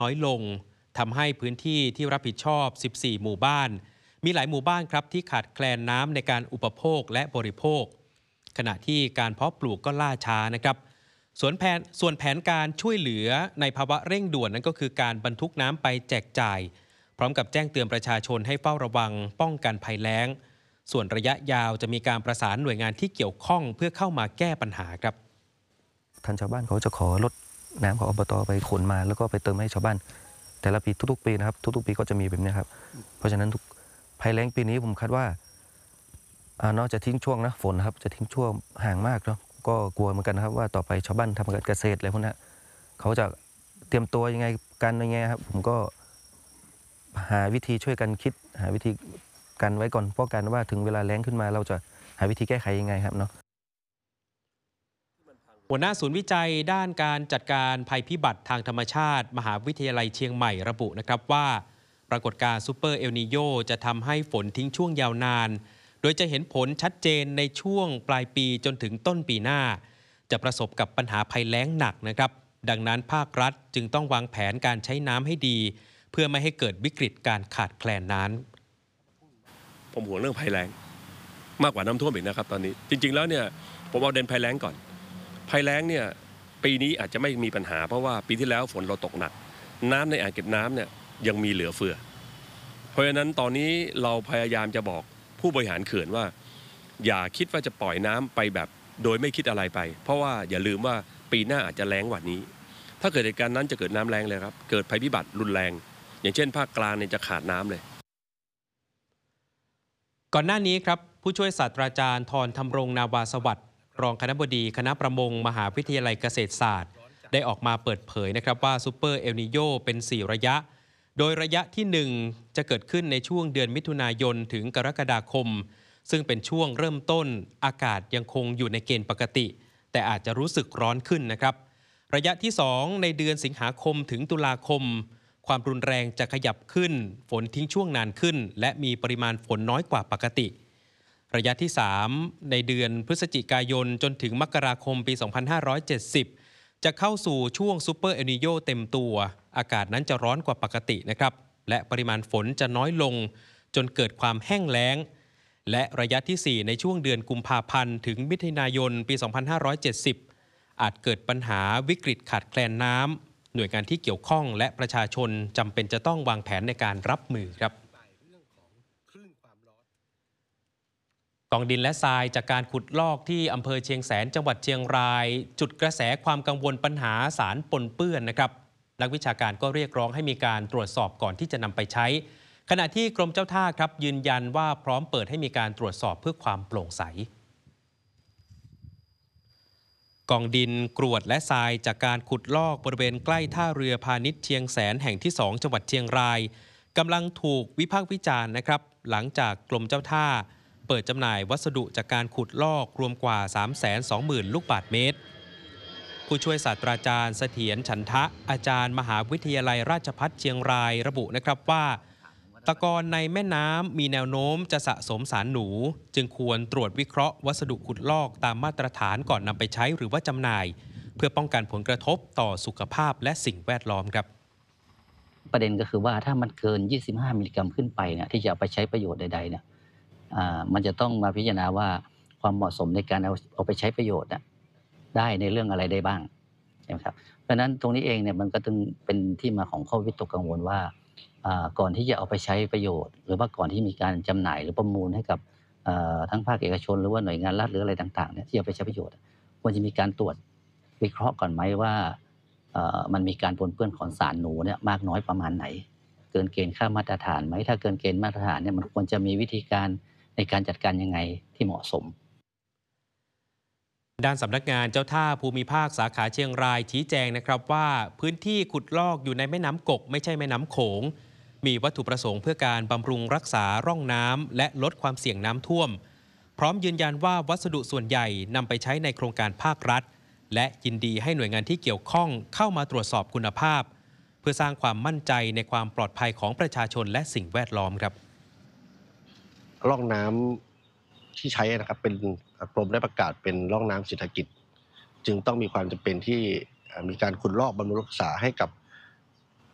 น้อยลงทำให้พื้นที่ที่รับผิดชอบ 14 หมู่บ้านมีหลายหมู่บ้านครับที่ขาดแคลนน้ำในการอุปโภคและบริโภคขณะที่การเพาะปลูกก็ล่าช้านะครับส่วนแผนการช่วยเหลือในภาวะเร่งด่วนนั้นก็คือการบรรทุกน้ำไปแจกจ่ายพร้อมกับแจ้งเตือนประชาชนให้เฝ้าระวังป้องกันภัยแล้งส่วนระยะยาวจะมีการประสานหน่วยงานที่เกี่ยวข้องเพื่อเข้ามาแก้ปัญหาครับทางชาวบ้านเขาจะขอรถน้ำของอบตไปขนมาแล้วก็ไปเติมให้ชาวบ้านแต่ละปีทุกๆปีนะครับทุกๆปีก็จะมีแบบนี้ครับเพราะฉะนั้นภัยแล้งปีนี้ผมคาดว่านอกจากทิ้งช่วงนะฝนนะครับจะทิ้งช่วงห่างมากเนาะก็กลัวเหมือนกันนะครับว่าต่อไปชาวบ้านทำการเกษตรอะไรพวกนี้เขาจะเตรียมตัวยังไงกันยังไงครับผมก็หาวิธีช่วยกันคิดหาวิธีกันไว้ก่อนป้องกันว่าถึงเวลาแล้งขึ้นมาเราจะหาวิธีแก้ไขยังไงครับเนาะหัวหน้าศูนย์วิจัยด้านการจัดการภัยพิบัติทางธรรมชาติมหาวิทยาลัยเชียงใหม่ระบุนะครับว่าปรากฏการณ์ซูเปอร์เอลนีโยจะทำให้ฝนทิ้งช่วงยาวนานโดยจะเห็นผลชัดเจนในช่วงปลายปีจนถึงต้นปีหน้าจะประสบกับปัญหาภัยแล้งหนักนะครับดังนั้นภาครัฐจึงต้องวางแผนการใช้น้ำให้ดีเพื่อไม่ให้เกิดวิกฤตการขาดแคลนน้ำผมห่วงเรื่องภัยแล้งมากกว่าน้ำท่วมอีกนะครับตอนนี้จริงๆแล้วเนี่ยผมเอาเด่นภัยแล้งก่อนภัยแล้งเนี่ยปีนี้อาจจะไม่มีปัญหาเพราะว่าปีที่แล้วฝนเราตกหนักน้ำในอ่างเก็บน้ำเนี่ยยังมีเหลือเฟือเพราะฉะนั้นตอนนี้เราพยายามจะบอกผู้บริหารเขื่อนว่าอย่าคิดว่าจะปล่อยน้ำไปแบบโดยไม่คิดอะไรไปเพราะว่าอย่าลืมว่าปีหน้าอาจจะแล้งกว่านี้ถ้าเกิดเหตุการณ์นั้นจะเกิดน้ำแล้งเลยครับเกิดภัยพิบัติรุนแรงอย่างเช่นภาคกลางเนี่ยจะขาดน้ำเลยก่อนหน้านี้ครับผู้ช่วยศาสตราจารย์ธรธรรมรงนาวาสวัสดิ์รองคณบดีคณะประมงมหาวิทยาลัยเกษตรศาสตร์ได้ออกมาเปิดเผยนะครับว่าซูเปอร์เอลนีโยเป็น4ระยะโดยระยะที่1จะเกิดขึ้นในช่วงเดือนมิถุนายนถึงกรกฎาคมซึ่งเป็นช่วงเริ่มต้นอากาศยังคงอยู่ในเกณฑ์ปกติแต่อาจจะรู้สึกร้อนขึ้นนะครับระยะที่2ในเดือนสิงหาคมถึงตุลาคมความรุนแรงจะขยับขึ้นฝนทิ้งช่วงนานขึ้นและมีปริมาณฝนน้อยกว่าปกติระยะที่3ในเดือนพฤศจิกายนจนถึงมกราคมปี 2570 จะเข้าสู่ช่วงซูเปอร์เอลนีโยเต็มตัวอากาศนั้นจะร้อนกว่าปกตินะครับและปริมาณฝนจะน้อยลงจนเกิดความแห้งแล้งและระยะที่4ในช่วงเดือนกุมภาพันธ์ถึงมิถุนายนปี 2570 อาจเกิดปัญหาวิกฤตขาดแคลนน้ำหน่วยงานที่เกี่ยวข้องและประชาชนจำเป็นจะต้องวางแผนในการรับมือครับกองดินและทรายจากการขุดลอกที่อำเภอเชียงแสนจังหวัดเชียงรายจุดกระแสความกังวลปัญหาสารปนเปื้อนนะครับนักวิชาการก็เรียกร้องให้มีการตรวจสอบก่อนที่จะนำไปใช้ขณะที่กรมเจ้าท่าครับยืนยันว่าพร้อมเปิดให้มีการตรวจสอบเพื่อความโปร่งใสกองดินกรวดและทรายจากการขุดลอกบริเวณใกล้ท่าเรือพาณิชย์เชียงแสนแห่งที่2จังหวัดเชียงรายกำลังถูกวิพากษ์วิจารณ์นะครับหลังจากกรมเจ้าท่าเปิดจำหน่ายวัสดุจากการขุดลอกรวมกว่า 320,000 ลูกบาศก์เมตรผู้ช่วยศาสตราจารย์เสถียรฉันทะอาจารย์มหาวิทยาลัยราชภัฏเชียงรายระบุนะครับว่าตะกอนในแม่น้ำมีแนวโน้มจะสะสมสารหนูจึงควรตรวจวิเคราะห์วัสดุขุดลอกตามมาตรฐานก่อนนำไปใช้หรือว่าจำหน่ายเพื่อป้องกันผลกระทบต่อสุขภาพและสิ่งแวดล้อมครับประเด็นก็คือว่าถ้ามันเกิน25มิลลิกรัมขึ้นไปเนี่ยที่จะเอาไปใช้ประโยชน์ใดๆเนี่ยมันจะต้องมาพิจารณาว่าความเหมาะสมในการเอาไปใช้ประโยชน์ได้ในเรื่องอะไรได้บ้างใช่ไหมครับเพราะฉะนั้นตรงนี้เองเนี่ยมันก็ต้องเป็นที่มาของข้อวิตกกังวลว่าก่อนที่จะเอาไปใช้ประโยชน์หรือว่าก่อนที่มีการจำหน่ายหรือประมูลให้กับทั้งภาคเอกชนหรือว่าหน่วยงานรัฐหรืออะไรต่างๆเนี่ยที่เอาไปใช้ประโยชน์ควรจะมีการตรวจวิเคราะห์ก่อนไหมว่ามันมีการปนเปื้อนของสารหนูเนี่ยมากน้อยประมาณไหนเกินเกณฑ์ค่ามาตรฐานไหมถ้าเกินเกณฑ์มาตรฐานเนี่ยมันควรจะมีวิธีการในการจัดการยังไงที่เหมาะสมด้านสำนักงานเจ้าท่าภูมิภาคสาขาเชียงรายชี้แจงนะครับว่าพื้นที่ขุดลอกอยู่ในแม่น้ำกกไม่ใช่แม่น้ำโขงมีวัตถุประสงค์เพื่อการบำรุงรักษาร่องน้ำและลดความเสี่ยงน้ำท่วมพร้อมยืนยันว่าวัสดุส่วนใหญ่นำไปใช้ในโครงการภาครัฐและยินดีให้หน่วยงานที่เกี่ยวข้องเข้ามาตรวจสอบคุณภาพเพื่อสร้างความมั่นใจในความปลอดภัยของประชาชนและสิ่งแวดล้อมครับร่องน้ำที่ใช้นะครับเป็นกรมได้ประกาศเป็นร่องน้ำเศรษฐกิจจึงต้องมีความจำเป็นที่มีการขุดลอกบำรุงรักษาให้กับ